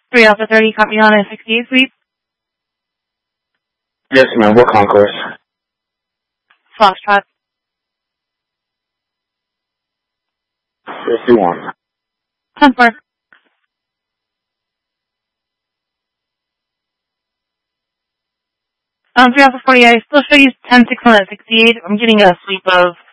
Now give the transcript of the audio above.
3 Alpha 30, copy on a 68 sweep. Yes, ma'am. What concourse? Foxtrot. 51. 10-4. 3 Alpha 40, I still show you 10-6 on that 68. I'm getting a sweep of